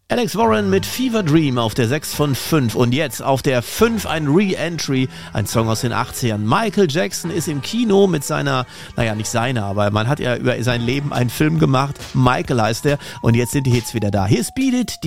Alex Warren mit Fever Dream auf der 6 von 5 und jetzt auf der 5 ein Re-Entry, ein Song aus den 80ern. Michael Jackson ist im Kino mit seiner, nicht seiner, aber man hat ja über sein Leben einen Film gemacht, Michael heißt er und jetzt sind die Hits wieder da. Hier ist Beat It,